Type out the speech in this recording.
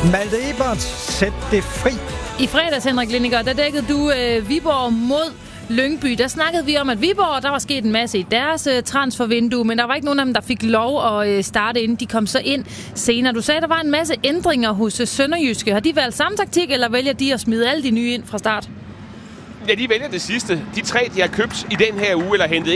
Malte Ebert, sæt det fri. I fredags, Henrik Lindinger, der dækkede du Viborg mod Lyngby. Der snakkede vi om, at Viborg, der var sket en masse i deres transfervindue, men der var ikke nogen af dem, der fik lov at starte, inden de kom så ind senere. Du sagde, at der var en masse ændringer hos Sønderjyske. Har de valgt samme taktik, eller vælger de at smide alle de nye ind fra start? Ja, de vælger det sidste. De 3, de har købt i den her uge, eller hentet